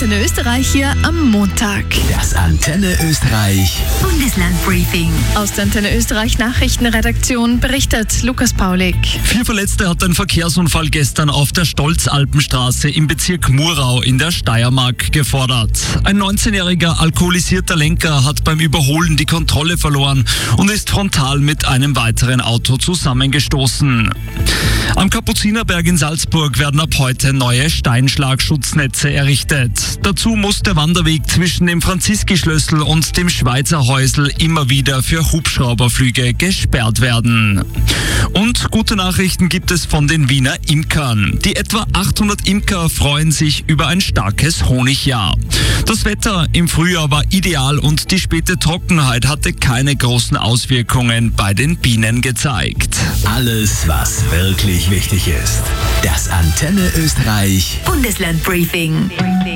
Antenne Österreich hier am Montag. Das Antenne Österreich Bundeslandbriefing. Aus der Antenne Österreich Nachrichtenredaktion berichtet Lukas Paulik. 4 Verletzte hat ein Verkehrsunfall gestern auf der Stolzalpenstraße im Bezirk Murau in der Steiermark gefordert. Ein 19-jähriger alkoholisierter Lenker hat beim Überholen die Kontrolle verloren und ist frontal mit einem weiteren Auto zusammengestoßen. Am Kapuzinerberg in Salzburg werden ab heute neue Steinschlagschutznetze errichtet. Dazu muss der Wanderweg zwischen dem Franziskischlössl und dem Schweizer Häusl immer wieder für Hubschrauberflüge gesperrt werden. Und gute Nachrichten gibt es von den Wiener Imkern. Die etwa 800 Imker freuen sich über ein starkes Honigjahr. Das Wetter im Frühjahr war ideal und die späte Trockenheit hatte keine großen Auswirkungen bei den Bienen gezeigt. Alles, was wirklich wichtig ist. Das Antenne Österreich Bundeslandbriefing.